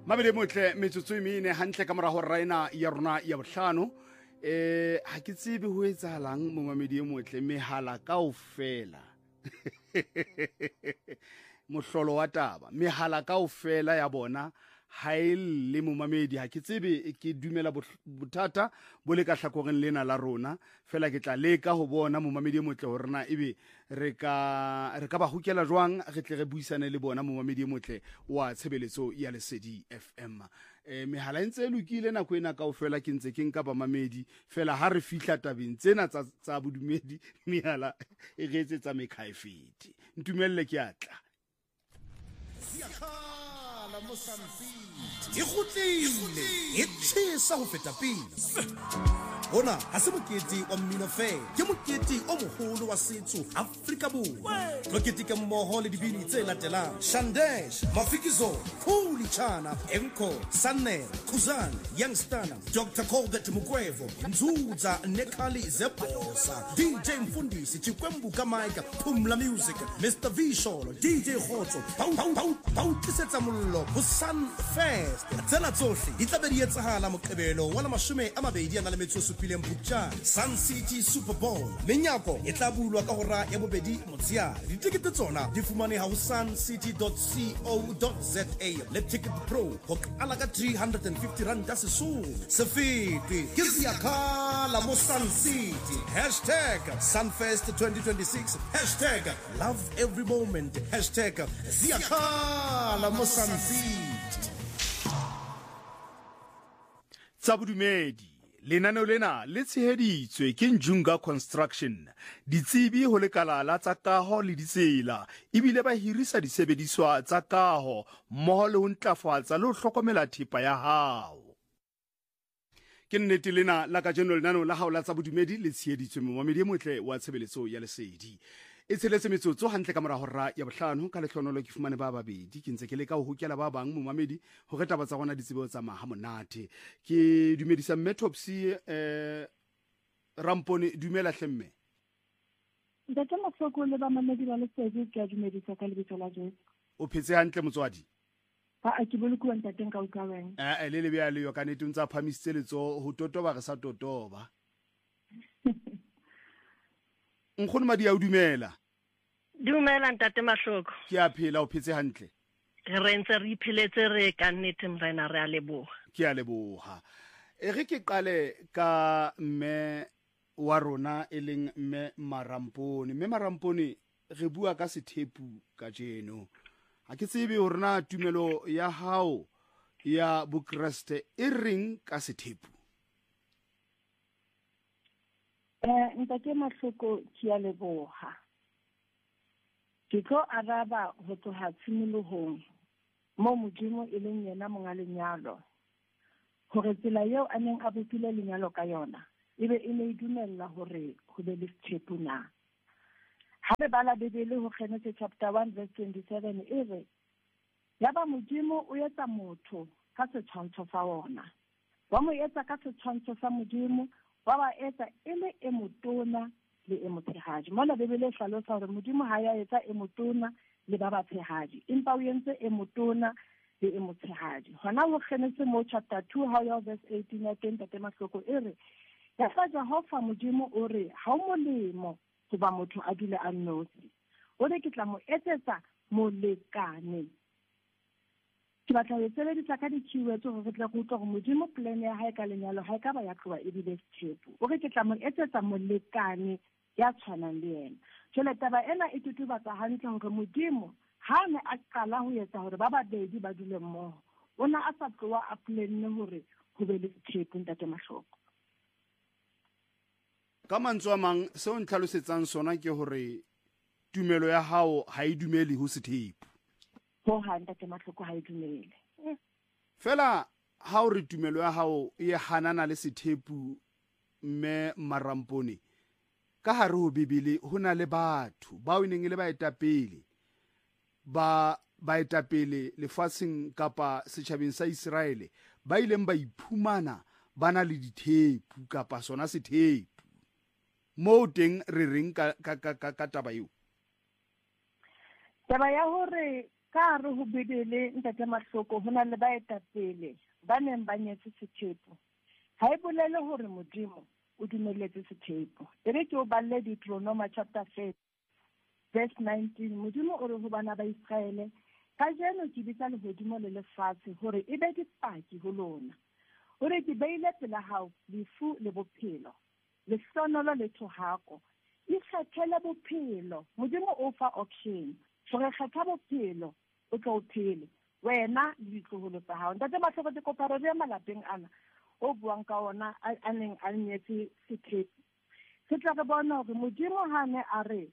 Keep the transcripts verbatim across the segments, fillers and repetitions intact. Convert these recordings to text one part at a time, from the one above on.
Mabele motle metsotso e mene hantle ka mora ho raina ya rona ya bohlano. Eh ha ke tsebe ho etsahalang momamedi e motle mehala kaofela. Mohlolo wa taba mehala kaofela ya bona ha ile momamedi ha ke tsebe ke dumela bothata bo le ka hlakoreng lena la rona fela ke tla leka ho bona momamedi e motle ho rena ebe re ka re ka ba hukela jwang re tle re buisane le bona momamedi e motle wa tshebeletso ya Lesedi F M. Eh mehala ntse e lokile nako ena kaofela ke ntse ke nka ba mamedi fela ha re fihla tabeng tsena tsa tsa bodumedi mehala e re etsetsa mekhaefiti ntumelle ke atla Siyakhala Mozambique ikhutlile itshisa ho feta pele Bona ha se mokete wa mmino fela ke mokete o moholo wa setso Afrika Borwa mokete ke mmoho le dibini tse latelang Shandesh Mafikizo Khuli Chana Enko Sanel Khuzana Youngstana Doctor Colbert Mugwevo Nzuza Nekali Zebosa D J Mfundisi Chikwembu Kamaika Pumla Music Mister Visholo D J Khotso Pau pau pau pau tlisetsa mollo ho Sun Fest tsena tsohle di tla be di etsahala Moqebelo wa mashome a mabedi a na le metso supileng Phupjane Sun City Super Bowl menyako e tla bulwa ka hora ya bobedi motsheare ditikete tsona di fumaneha ho suncity dot co dot za le Ticket Pro ho qala ka three hundred fifty rand a sesole sefete ke Siyakhala mo Sun City hashtag Sunfest twenty twenty-six hashtag love every moment hashtag Siyakhala mo Sun City tsa bodumedi lenaneo lena le tsheheditswe ke Njunga Construction ditsebi ho lekala la tsa kaho le ditsela ebile ba hirisa disebediswa tsa kaho mmoho le ho ntlafatsa le ho hlokomela thepa ya hao ke nnete lena la ka jeno lenaneo la hao la tsa bodumedi le tsheheditswe momamedi e motle wa tshebeletso ya Lesedi e tsheletse metsotso hantle ka mora hora ya bohlano ka lehlonolo ke fumane ba babedi ke ntse ke leka ho hukela ba bang momamedi ho re taba tsa rona di tsebe tsa maha monate ke dumedisa Metopsi eh Rampone dumela hlemme Ntate Mafoko le ba mamedi ba Lesedi ke a dumedisa ka lebitso la Jesu o phetse hantle motswadi ha a ke bolokwa ntate nka utlwa wena eh le le bya le yo ka netong tsa phamisitse letso ho totoba re sa totoba Nkgono madi a o dumela Dumela ntate Mahloko ke a phela o phetse hantle re ntse re ipheletse re ka nnete mrena re a leboha ke a leboha e re ke qale ka mme wa rona e leng mme Marampone mme Marampone re bua ka sethepu ka jeno ha ke tsebe hore na tumelo ya hao ya Bokreste e reng ka sethepu eh ntate Mahloko ke a leboha ke tlo araba ho tloha tshimolohong mo modimo e leng yena monga lenyalo hore tsela eo a neng a bopile lenyalo ka yona ebe e ne dumella hore ho be le sethepu na ha re bala Bibele ho Genesis chapter one verse twenty-seven e re ya ba modimo o etsa motho ka setshwantsho sa ona wa mo etsa ka setshwantsho sa modimo wa ba etsa ele e motona le e motshehadi mona Bibele e hlalosa hore modimo ha ya etsa e motona le ba batshehadi empa o entse e motona le e motshehadi hona ho Genesis mo chapter two ha ya verse eighteen ya teng tate Mahloko e re ya fa Jehova modimo o re ha o molemo ho ba motho a dule a nnosi o re ke tla mo etsetsa molekane ke batla ho sebedisa ka di-keywords hore re tla go utlwa gore modimo plan ya hae ka lenyalo ha e ka ba ya tloha e bile sethepu o re ke tla mo etsetsa molekane ya tshwanang le yena jwale taba ena e tutubatsa hantle hore modimo ha ne a qala ho etsa hore ba babedi ba dule mmoho o na a sa tloha a planne hore ho be le sethepu ntate Mahloko ka mantswe a mang se o ntlhalosetsang sona ke hore tumelo ya hao ha e dumele ho sethepu ho ha ntate Mahloko ha e dumele fela ha o re tumelo ya hao e hanana le sethepu mme Marampone ka hare ho Bibele ho na le batho ba o neng le ba etapele ba ba etapele lefatsheng kapa setjhabeng sa Israele ba ileng ba iphumana bana le dithepu kapa sona sethepu mo teng re reng ka ka ka ka taba eo taba ya hore ka re ho Bebele ntate Mahloko ho na le baetapele ba neng ba nyetse sethepu ha e bolele hore Modimo o dumeletse sethepu e re ke o balle Deuteronomy chapter six verse nineteen Modimo o re ho bana ba Israele ka jeno ke bitsa lehodimo le lefatshe hore e be dipaki ho lona hore ke beile pela hao lefu le bophelo le sonolo le thohako ikgethele bophelo Modimo o fa option hore kgetha bophelo o tlo phele wena le ditloholo tsa hao ntate Mahloko ke kopare re malapeng ana o buang ka ona a neng a nyetse sethepu se tla re bona hore Modimo ha ne a re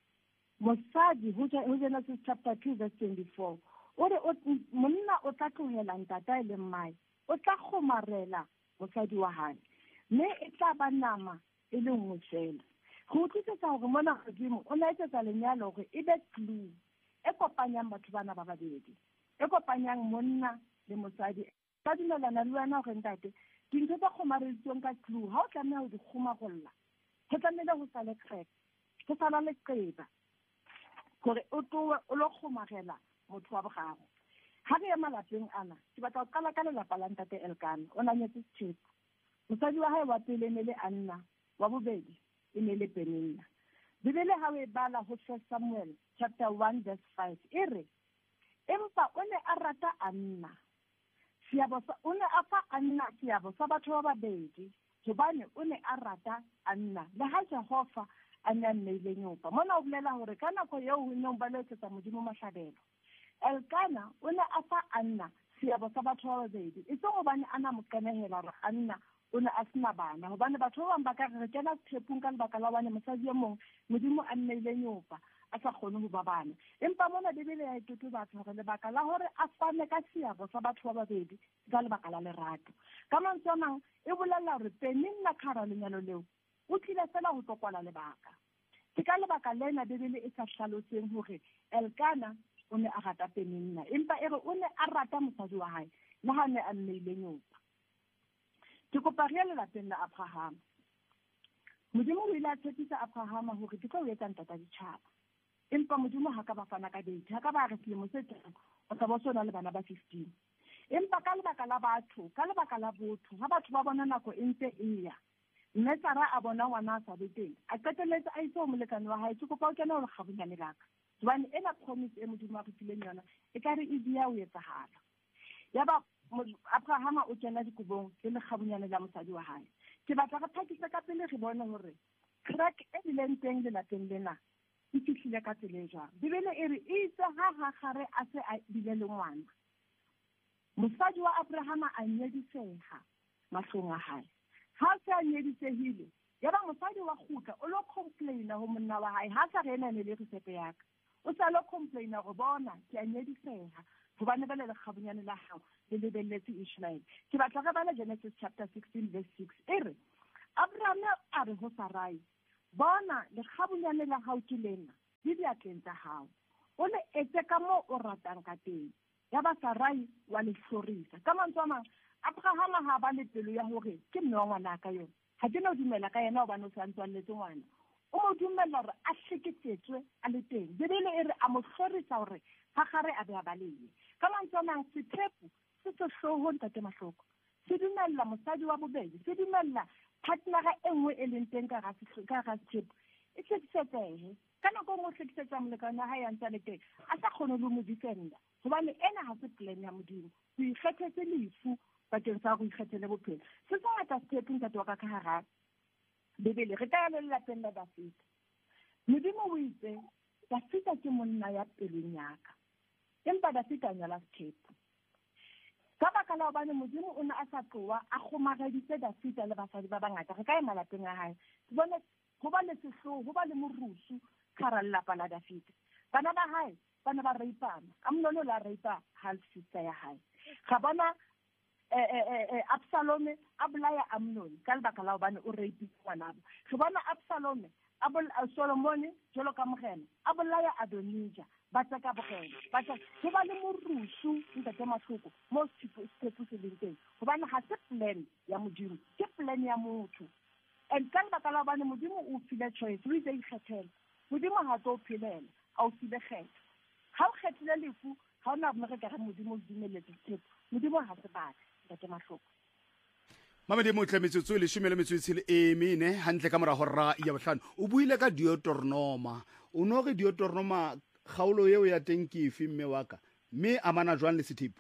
mosadi ho Genesis chapter two verse twenty-four o re monna o tla tlohela ntata le mmae o tla kgomarela mosadi wa hae mme e tla ba nama e le nngwe fela go utlwisisa hore mona Modimo o na etsetsa lenyalo hore e be glue e kopanyang batho bana ba babedi e kopanyang monna le mosadi ba dumelana le wena hore ntate dintho tsa kgomareditsweng ka glue ha o tlameha ho di kgomarolla ho tlamehile ho sa le crack ho sala le qeba gore o tlowe o lo kgomarela motho wa bogago ha re ya malapeng ana ke batla ho qala ka lelapa la ntate Elkana o na nyetse sethepu mosadi wa hae wa pele ne le Anna wa bobedi e ne le Penina Bibele ha we bala ho First Samuel chapter one verse five e re empa o ne a rata Anna siabo o ne a fa Anna siabo sa batho ba babedi hobane o ne a rata Anna le ha Jehova a ne a nneile nyopa mona o bolela hore ka nako eo ho neng ba letsetsa Modimo mahlabelo Elkana o ne a fa Anna siabo sa batho ba babedi e se hobane ana mo qenehela hore Anna o ne a sena bana hobane batho ba bang ba ka re kena sethepung ka lebaka la bane mosadi e mong Modimo a nneile nyopa a sa kgone ho ba bana empa mona Bibele ya itotobatsa hore lebaka la hore a fane ka siabo sa batho ba babedi ka lebaka la lerato ka mantswe a mang e bolela hore Penina khara lenyalo leo o tlile fela ho tlokwala lebaka ke ka lebaka lena Bibele e sa hlalotseng hore Elkana o ne a rata Penina empa e re o ne a rata mosadi wa hae le ha ne a nneile nyopa ke kopa re le lapeng la Abraham Modimo o ile a tshepisa Abraham hore ke tlo etsa ntata ditjhaba empa Modimo ha ka ba fana ka date ha ka ba re selemo se tlang o tla bo sona le bana ba fifteen empa ka lebaka la batho ka lebaka la botho ha batho ba bona nako e ntse e ya mme Sara a bona ngwana a sa beteng a qetelletse a itse ho molekane wa hae ke kopa o kena ho kgabunyane laka hobane ena promise e Modimo a re fileng yona e ka re e dia o etsahala ya ba Abraham o kena dikobong le lekgabunyane la mosadi wa hae ke batla re phakise ka pele re bone hore crack e dileng teng le lapeng lena e fihlile ka tsela jwang Bibele e re itse ha ha gare a se a bile le ngwana mosadi wa Abraham a nyediseha mahlong a hae ha se a nyedisehile ya ba mosadi wa kgutla o lo complaina ho monna wa hae ha sa re ena ne le resepe yaka o sa lo complaina go bona ke a nyediseha hobane ba le lekgabunyane la hao le lebelletse Ishmael ke batla ka bala Genesis chapter sixteen verse six e re Abraham a re ho Sarai bona lekgabunyane la hao ke lena di diatleng tsa hao o le etse ka mo o ratang ka teng ya ba Sarai wa le hlorisa ka mantswe a mang Abraham ha ba le pelo ya hore ke mme wa ngwana ka yona ha ke no dumela ka yena hobane o sa ntswalletse ngwana o mo dumela hore a hleketsetswe a le teng Bibele e re a mo hlorisa hore ha gare a be a baleye ka mantswe a mang sethepu se se hloho ntate Mahloko se dumella mosadi wa bobedi se dumella partnera e nngwe e leng teng ka ga sethepu e hlekisetse ka nako mo hlekisetse molekane ha ya ntse le teng a sa kgone le mo defenda hobane ena ha se plan ya Modimo o ikgethetse lefu bakeng sa go ikgethele bophelo se se ngata sethepu ntate wa ka ka hara Bibele re ka le lapeng la Dafita Modimo o itse Dafita ke monna ya peleng yaka empa Dafita nyala sethepu ka baka la hobane Modimo o ne a sa tloa a kgomareditse Dafita le basadi ba bangata re ka ema lapeng a hae ke bone ho ba le sehloho ho ba le morusu khara lelapa la Dafita bana ba hae bana ba raipana Amnon la raipa half sister ya hae ga bona eh eh Absalom a bolaya Amnon ka lebaka la hobane o raipile ngwana ba re bona Absalom a bol Solomon jolo ka mogena a bolaya Adonija ba tsa ka bogena ba tsa go ba le morusu ntate Mahloko mo sethepu se leng teng hobane ha se plan ya Modimo ke plan ya motho and ka lebaka la hobane Modimo o file choice o itse ikgethela Modimo ha tlo phelela a o file kgetho ha o kgethile lefu ga ona mme re ka re modimo o dumeletse tshepo modimo ha se batla ntate Mahloko. Mamedi mo tlemetsotso le shumele metsotso e mene hantle ka morago ra ya bohlano o buile ka Deuteronoma o no re Deuteronoma kgaolo yeo ya teng ke efe mme wa ka mme amana jwang le sethepu?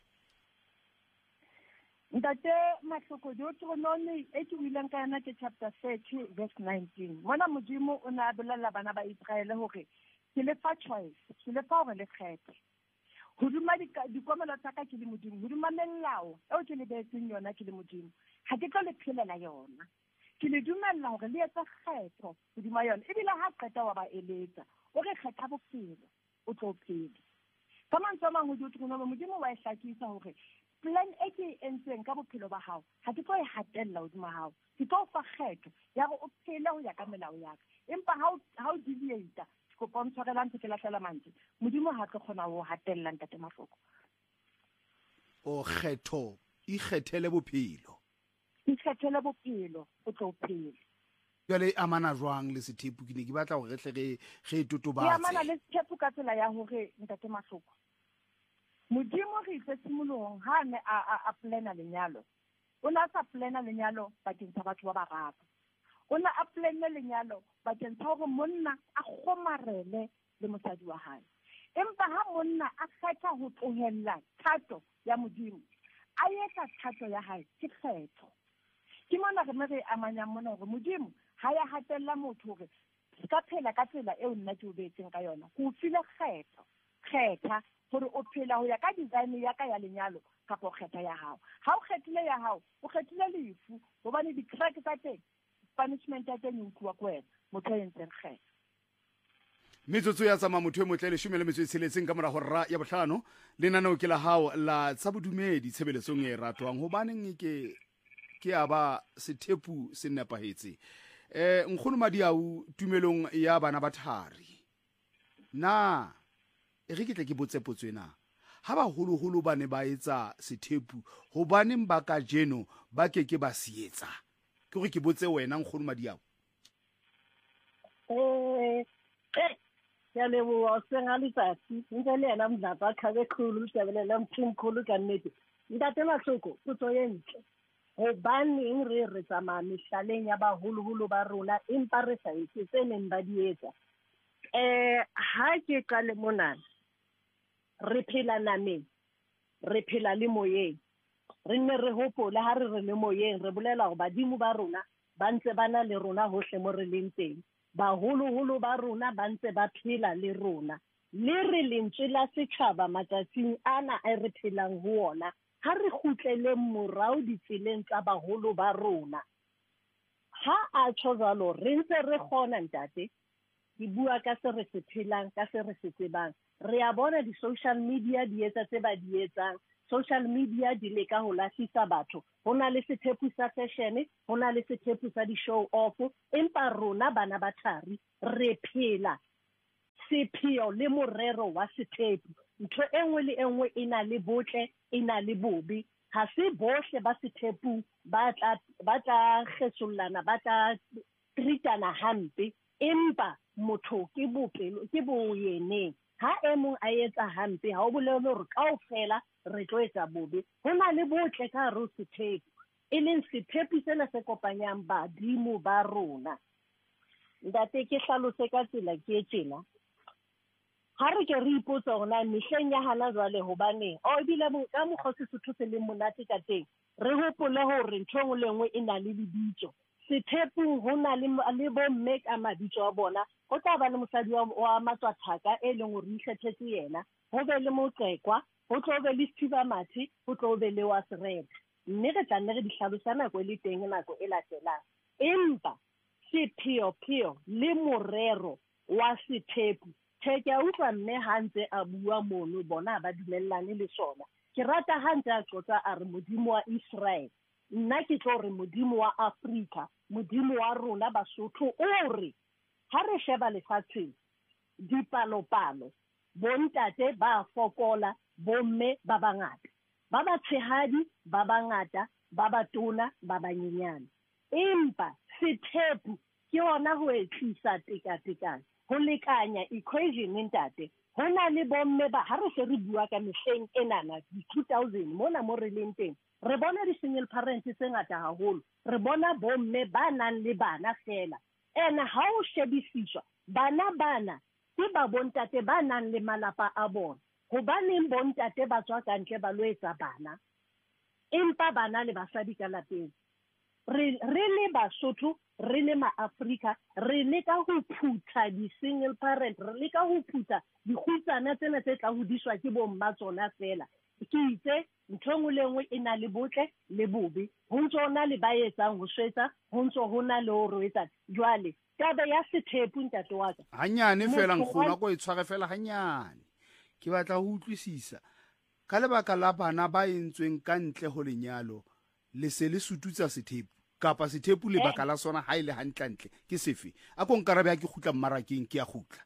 Ntate Mahloko, Deuteronomy e ke buileng ka yona ke chapter thirty verse nineteen. Mona modimo o ne a bolella bana ba Israele hore ke le fa choice, ke le fa hore le kgethe. Hodima dikomelo tsa ka ke le modimo, hodima melao eo ke le beetseng yona ke le modimo, ha ke tlo le phelela yona. Ke le dumella hore le etse kgetho hodima yona, ebile ha qeta wa ba eletsa o re kgetha bophelo o tlo phela. Ka mantswe a mang ho Deuteronomy modimo wa e hlakisa hore plan e ke entseng ka bophelo ba hao ha ke tlo e hatella hodima hao, ke tlo fa kgetho ya go o phele ho ya ka melao ya ka. Empa ha o deviate ko pontshwarela ntse ke lahlela mantswe modimo ha tlo kgona ho hatella ntate Mahloko. O kgetho ikgethele bophelo ikgethele bophelo o tlo phela. Jwale amana jwang le sethepu ke ne ke batla hore re tle re re totobatse. Ke amana le sethepu ka tsela ya hore ntate Mahloko modimo re itse simolong ha ne a plana lenyalo o na sa plana lenyalo bakeng sa batho ba bararo, o na a plana lenyalo bakeng sa hore monna a kgomarele le mosadi wa hae. Empa ha monna a kgetha ho tlohella thato ya modimo a etsa thato ya hae ke kgetho. Ke mona re re amanyang mona hore modimo ha ya hatella motho hore ka phela ka tsela eo nna ke o beetseng ka yona, go file kgetho kgetha hore o phela ho ya ka design ya ka ya lenyalo kapa o kgetha ya hao. Ha o kgethile ya hao o kgethile lefu hobane di-crack tsa teng punishment ya teng e nkuwa kwena motho a entseng kgetho. Metsotso ya tsama motho e motle le shumele metso e tsheletseng ka morago ra ya bohlano le nanao ke la hao la tsa bodumedi tshebeletsong e ratwang hobaneng ke ke aba sethepu se nepahetse. Eh nkgono Madiau tumelong ya bana ba thari na e re ke tle ke botse potso ena ha ba holo holo ba ne ba etsa sethepu hobaneng ba ka jeno ba ke ke ba sietsa ke gore ke botse wena nkgono Madiau. eh eh ya le bo senga letsatsi ntse le ena mdlapa khabe khulu sebelela mthimkhulu ka nnete ntate Mahloko potso ye ntle hobaneng re re tsamaya mehlaleng ya baholo-holo ba rona empa re sa etse tse neng ba di etsa. Eh ha ke qale mona re phela nameng re phela le moyeng re nne re hopola ha re re le moyeng re bolela hore badimo ba rona ba ntse bana le rona hohle mo re leng teng, baholo-holo ba rona ba ntse ba phela le rona le re lentswe la setjhaba matsatsing ana a re phelang ho ona ha re kgutlele morao ditseleng tsa baholo ba rona. Ha a tsho jwalo re ntse re kgona ntate ke bua ka se re se phelang ka se re se tsebang. Re a bona di-social media di etsa tse ba di etsang, social media di leka ho lahlisa batho, ho na le sethepu sa fashion, ho na le sethepu sa di-show off, empa rona bana ba thari re phela sepheo le morero wa sethepu. Ntho e nngwe le e nngwe e na le botle e na le bobe, ha se bohle ba sethepu ba tla ba tla kgesollana ba tla tritana hampe, empa motho ke bopelo ke boyeneng ha e mong a etsa hampe ha o bolele hore kaofela re tlo etsa bobe. Ho na le botle ka hare ho sethepu e leng sethepu sena se kopanyang badimo ba rona. Ntate ke hlalose ka tsela ke tjena ha re ke re ipotsa hore mehleng ya hana jwale hobane o ebile mo ka mokgwa Sesotho se le monate ka teng re hopole hore ntho engwe le engwe e na le lebitso. Sethepu ho na le bo mme ka mabitso a bona, ho tla ba le mosadi wa matswathaka e leng hore ikgethetse yena, ho be le moqekwa, ho tlo be le Sthiba Mathi, ho tlo be le wa Seretse. Mme re tla nne re di hlalosa nako e le teng nako e latelang. Empa sepheo-pheo le morero wa sethepu the ke a utlwa mme ha ntse a bua mono bona ba dumellane le sona. Ke rata ha ntse a qotsa a re modimo wa Israel, nna ke tlo re modimo wa Afrika, modimo wa rona Basotho o re ha re sheba lefatsheng dipalopalo bontate ba fokola, bomme ba bangata, ba ba tshehadi ba bangata, ba batona ba banyenyane. Empa sethepu ke hona ho etlisa tekatekano, ho lekanya equation ntate, ho na le bomme ba ha re se re bua ka mehleng enana di-two thousand mona mo re leng teng re bona di-single parents tse ngata haholo re bona bomme ba nang le bana fela ene ha o shebisiswa bana bana ke ba bontate ba nang le malapa a bona hobaneng bontate ba tswa ka ntle ba lo etsa bana empa bana le basadi ka lapeng re re le Basotho re le ma-Afrika re leka ho phutha di-single parent re leka ho phutha dikgutsana tsena tse tla hodiswa ke bomma tsona fela ke itse ntho nngwe le nngwe e na le botle le bobe ho ntso na le ba etsang ho swetsa ho ntso ho na le ho roetsa jwale taba ya sethepu ntate wa ka hanyane fela nkgona go e tshware fela hanyane ke batla ho utlwisisa ka lebaka la bana ba entsweng ka ntle ho lenyalo le se le sututsa sethepu kapa sethepu le baka la sona ha ile hantlentle ke sefe a ko nkarabe ha ke khutla mmarakeng ke a khutla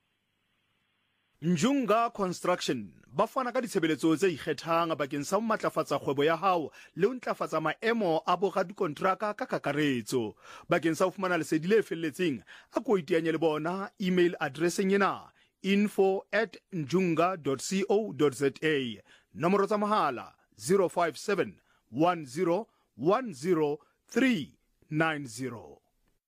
Njunga Construction ba fana ka ditshebeletso tse ikgethang bakeng sa ho matlafatsa kgwebo ya hao le ho ntlafatsa maemo a bo ga dikontraka ka kakaretso bakeng sa ho fumana lesedi le felletseng a ko iteanye le bona email addresseng ena info at njunga dot co dot za nomoro tsa mohala zero five seven one zero one zero three nine zero.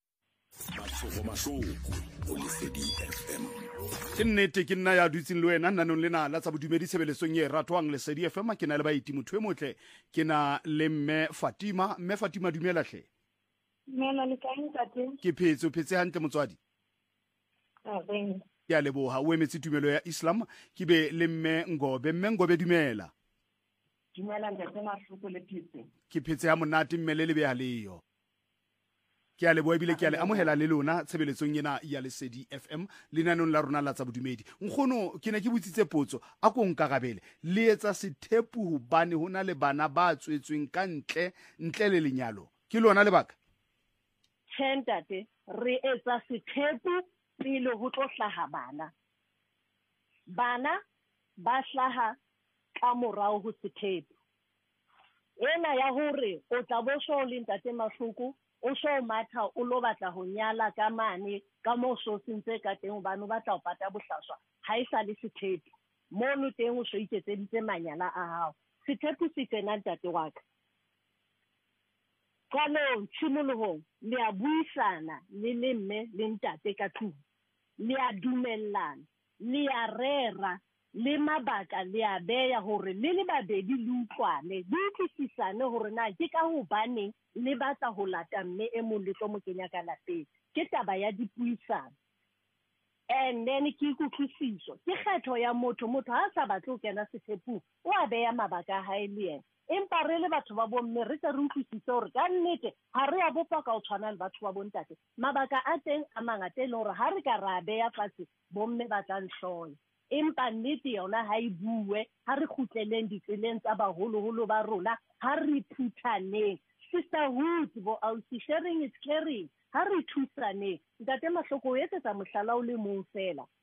Ke nnete ke nna ya dutseng le wena nnanong lena la tsa bodumedi tshebeletsong e ratwang Lesedi F M ke na le baiti motho e motle ke na le mme Fatima mme Fatima dumela hle Mena le kae ntate ke phetso phetse hantle motswadi a beng ya leboha o emetse tumelo ya Islam ke be le mme Ngobe mme Ngobe dumela dumela ntate Mahluko le phetse ke phetse ha monate mmele le be ha leyo ke a leboha bile ke a le amohela le lona tshebeletsong ena ya Lesedi F M le nanong la rona la tsa bodumedi nkgono ke ne ke butsitse potso a ko nkagabele le etsa sethepu hobane hona le bana ba tswetsweng ka ntle ntle le lenyalo ke lona le baka Tshentate re etsa sethepu pele ho tlo hlaha bana bana ba hlaha ka morao ho sethepu ena ya hore o tla bo so le ntate Mahluko o so matha o lo batla ho nyala ka mane ka mo so sentse ka teng bana ba tla o pata bohlaswa ha e sa le sethepu mono teng o so iketseditse manyala a hao sethepu se tena ntate wa ka qalong tshimolohong le a buisana le le mme le ntate ka tlung le a dumellana le a rera le mabaka le a beya hore le le babedi le utlwane le utlwisisane hore na ke ka hobaneng le batla ho lata mme e mong le tlo mo kenya ka lapeng ke taba ya dipuisano and then ke ikutlwisiso ke kgetho ya motho motho ha sa batle ho kena sethepu o a beya mabaka a hae le yena empa re le batho ba bomme re tse re utlwisise hore ka nnete ha re a bopa ka o tshwana le batho ba bontate mabaka a teng a mangata le hore ha re ka ra beya fatshe bomme ba tla nhloya empa nnete yona ha e bue ha re kgutleleng ditseleng tsa baholoholo ba rona ha re phuthaneng sisterhood bo ausi sharing is caring ha re thusaneng ntate Mahluko o etsetsa mohlala o le mong fela